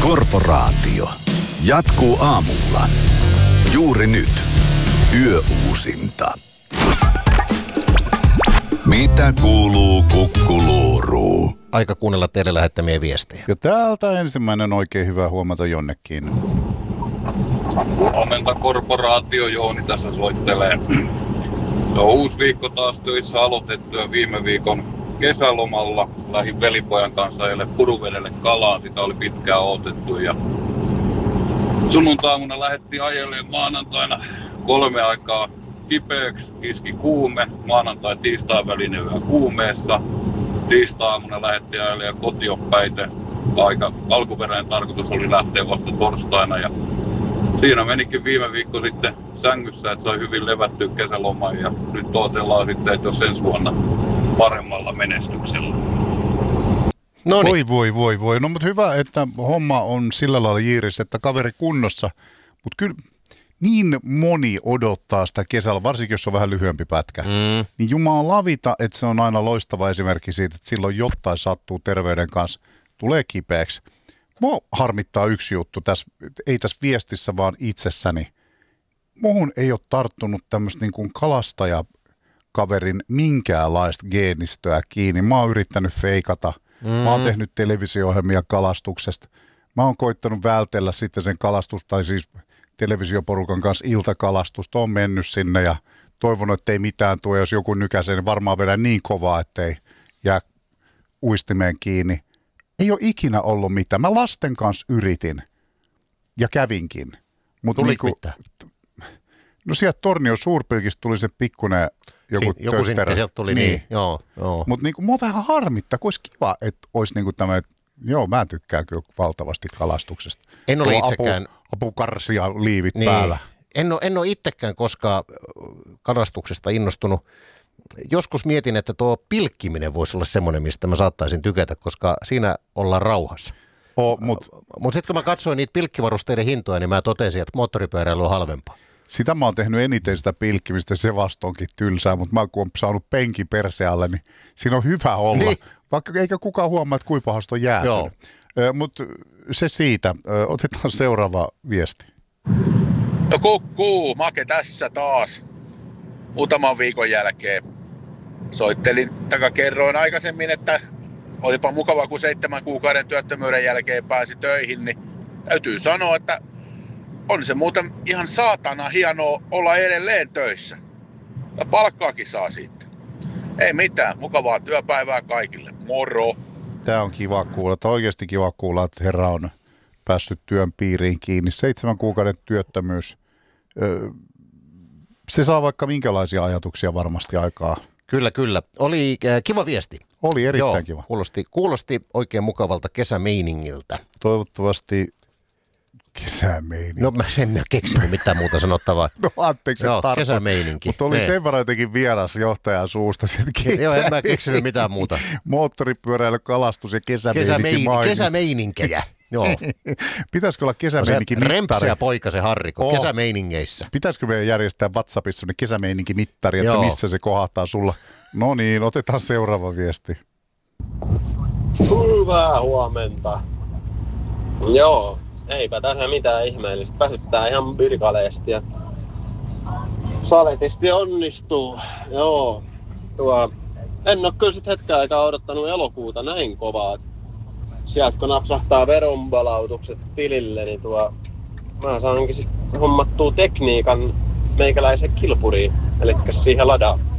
Korporaatio jatkuu aamulla. Juuri nyt. Yöuusinta. Mitä kuuluu Kukkuluuruu? Aika kuunnella teille lähettämiä viestejä. Ja täältä ensimmäinen oikein hyvä huomata jonnekin. Huomenta Korporaatio, Jouni tässä soittelee. Se on uusi viikko taas töissä aloitettu ja viime viikon kesälomalla lähdin velipojan kanssa eilen Puruvedelle kalaan. Sitä oli pitkään odotettu ja sunnuntaamuna lähdettiin ajelemaan maanantaina 3 aikaa kipeäksi, iski kuume. Maanantai-tiistain välinen yö kuumeessa. Tiistai-aamuna lähdettiin ajelemaan kotioppäite. Alkuperäinen tarkoitus oli lähteä vasta torstaina ja siinä menikin viime viikko sitten sängyssä, että sai hyvin levättyä kesäloman ja nyt odotellaan sitten, että jos ensi vuonna paremmalla menestyksellä. Noniin. Voi. No mutta hyvä, että homma on sillä lailla jiirissä, että kaveri kunnossa. Mutta kyllä niin moni odottaa sitä kesällä, varsinkin jos on vähän lyhyempi pätkä. Niin jumalavita, että se on aina loistava esimerkki siitä, että silloin jotain sattuu terveyden kanssa, tulee kipeäksi. Mua harmittaa yksi juttu, ei tässä viestissä vaan itsessäni. Muhun ei ole tarttunut tämmöistä niin kuin kalastajakaverin minkäänlaista geenistöä kiinni. Mä oon yrittänyt feikata. Mä oon tehnyt televisio-ohjelmia kalastuksesta. Mä oon koittanut vältellä sitten sen tai siis televisioporukan kanssa iltakalastusta. Oon mennyt sinne ja toivonut, että ei mitään tule. Jos joku nykäisee, niin varmaan vedän niin kovaa, ettei jää uistimeen kiinni. Ei ole ikinä ollut mitään. Mä lasten kanssa yritin ja kävinkin. Tuliko mitään? No sieltä Tornion Suurpilkistä tuli se pikkuinen joku tötterä. Sieltä tuli niin. Joo. Mutta niinku, mua vähän harmittaa, kun olisi kiva, että olisi niinku tämmöinen, joo mä tykkään kyllä valtavasti kalastuksesta. En ole itsekään. Apukarsia liivit päällä. En ole itsekään koskaan kalastuksesta innostunut. Joskus mietin, että tuo pilkkiminen voisi olla semmoinen, mistä mä saattaisin tykätä, koska siinä ollaan rauhassa. Mutta sitten kun mä katsoin niitä pilkkivarusteiden hintoja, niin mä totesin, että moottoripyöräily on halvempaa. Sitä mä oon tehnyt eniten sitä pilkkimistä, se vasta onkin tylsää, mutta mä kun oon saanut penkin persealle, niin siinä on hyvä olla. Niin. Vaikka eikä kukaan huomaa, että kuinka pahasti on jäätynyt. Mutta se siitä. Otetaan seuraava viesti. No kukkuu, Make tässä taas. Muutaman viikon jälkeen kerroin aikaisemmin, että olipa mukava, kun 7 kuukauden työttömyyden jälkeen pääsi töihin, niin täytyy sanoa, että on se muuten ihan saatana hienoa olla edelleen töissä. Ja palkkaakin saa siitä. Ei mitään, mukavaa työpäivää kaikille. Moro! Tämä on kiva kuulla, tai oikeasti kiva kuulla, että herra on päässyt työn piiriin kiinni. 7 kuukauden työttömyys. Se saa vaikka minkälaisia ajatuksia varmasti aikaa. Kyllä. Oli kiva viesti. Oli erittäin kiva. Kuulosti oikein mukavalta kesämeiningiltä. Toivottavasti kesämeininki. No mä en keksinyt mitään muuta sanottavaa. No anteeksi, kesämeininki. Mutta oli sen verran jotenkin vieras johtajan suusta. Joo, en mä keksinyt mitään muuta. Moottoripyöräily, kalastus ja kesämeininkejä. Joo. Pitäisikö olla kesämeininki mittari? Rempseä poika se Harriko, kesämeiningeissä. Pitäisikö meidän järjestää WhatsAppissa kesämeininki mittari, että missä se kohahtaa sulla? No niin, otetaan seuraava viesti. Hyvää huomenta. Joo, eipä tässä mitään ihmeellistä. Väsyttää ihan pirkaleesti ja saletisti onnistuu. Joo, en ole kyllä sit hetken aikaa odottanut elokuuta näin kovaa. Sieltä kun napsahtaa veronpalautukset tilille, niin mä saankin sit hommattua tekniikan meikäläisen kilpuriin, eli siihen ladaan.